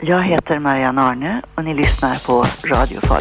Jag heter Marianne Arne och ni lyssnar på Radio Falun.